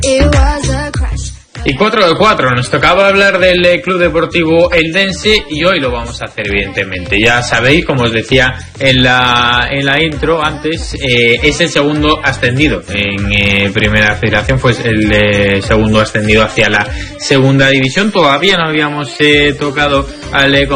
Y 4 de 4, nos tocaba hablar del Club Deportivo Eldense y hoy lo vamos a hacer evidentemente. Ya sabéis, como os decía en la intro antes, es el segundo ascendido en Primera Federación, pues el segundo ascendido hacia la segunda división. Todavía no habíamos tocado al